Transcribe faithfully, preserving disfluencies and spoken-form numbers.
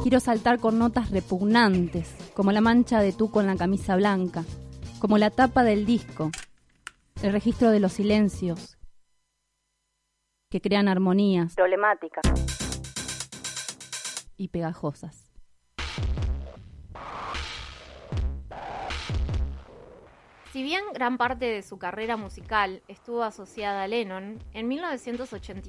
quiero saltar con notas repugnantes, como la mancha de tú con la camisa blanca, como la tapa del disco, el registro de los silencios que crean armonías problemáticas y pegajosas. Si bien gran parte de su carrera musical estuvo asociada a Lennon, en mil novecientos ochenta